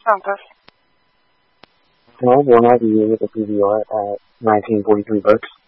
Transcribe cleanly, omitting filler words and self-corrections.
Sounds good. Well, one I be able to give you at $19.43.